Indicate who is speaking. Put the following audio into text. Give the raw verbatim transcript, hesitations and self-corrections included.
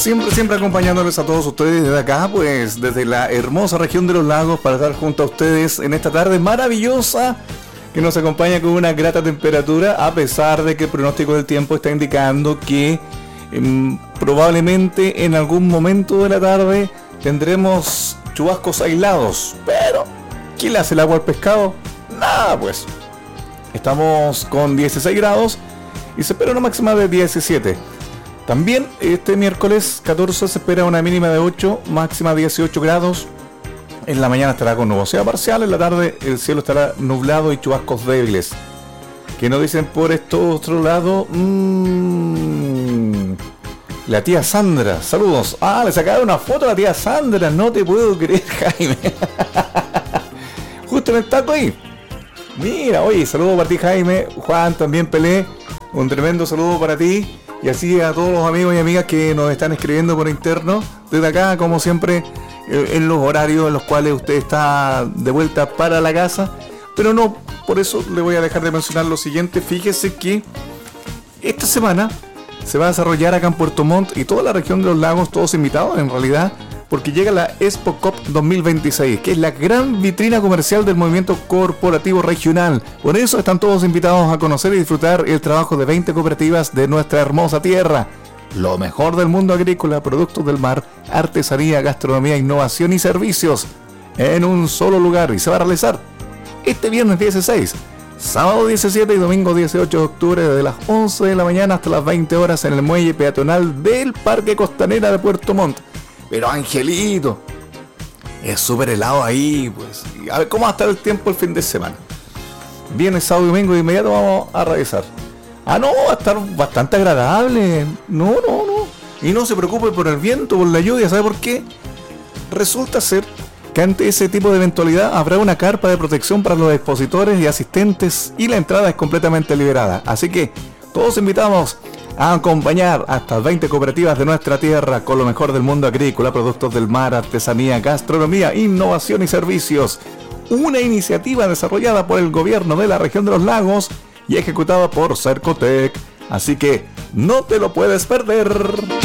Speaker 1: siempre, siempre acompañándoles a todos ustedes desde acá, pues desde la hermosa región de los lagos, para estar junto a ustedes en esta tarde maravillosa que nos acompaña con una grata temperatura, a pesar de que el pronóstico del tiempo está indicando que eh, probablemente en algún momento de la tarde tendremos chubascos aislados. Pero ¿quién le hace el agua al pescado? Nada, pues. Estamos con dieciséis grados y se espera una máxima de diecisiete. También este miércoles catorce se espera una mínima de ocho, máxima dieciocho grados. En la mañana estará con nubosidad parcial, en la tarde el cielo estará nublado y chubascos débiles. ¿Qué nos dicen por esto otro lado? Mm, la tía Sandra, saludos. Ah, le sacaron una foto a la tía Sandra, no te puedo creer, Jaime. Justo en el taco ahí. Mira, oye, saludos para ti, Jaime. Juan, también Pelé, un tremendo saludo para ti. Y así a todos los amigos y amigas que nos están escribiendo por interno. Desde acá, como siempre, en los horarios en los cuales usted está de vuelta para la casa. Pero no, por eso le voy a dejar de mencionar lo siguiente. Fíjese que esta semana se va a desarrollar acá en Puerto Montt y toda la región de los lagos, todos invitados en realidad, porque llega la Expo Cop dos mil veintiséis, que es la gran vitrina comercial del movimiento corporativo regional. Por eso están todos invitados a conocer y disfrutar el trabajo de veinte cooperativas de nuestra hermosa tierra. Lo mejor del mundo agrícola, productos del mar, artesanía, gastronomía, innovación y servicios en un solo lugar, y se va a realizar este viernes dieciséis, sábado diecisiete y domingo dieciocho de octubre, desde las once de la mañana hasta las veinte horas en el muelle peatonal del Parque Costanera de Puerto Montt. Pero Angelito, es súper helado ahí, pues. A ver, ¿cómo va a estar el tiempo el fin de semana? Viernes, sábado y domingo, de inmediato vamos a revisar. Ah, no, va a estar bastante agradable. No, no, no. Y no se preocupe por el viento, por la lluvia. ¿Sabe por qué? Resulta ser que ante ese tipo de eventualidad habrá una carpa de protección para los expositores y asistentes, y la entrada es completamente liberada. Así que todos invitamos a acompañar hasta veinte cooperativas de nuestra tierra con lo mejor del mundo agrícola, productos del mar, artesanía, gastronomía, innovación y servicios. Una iniciativa desarrollada por el gobierno de la región de los lagos y ejecutada por Cercotec. Así que no te lo puedes perder.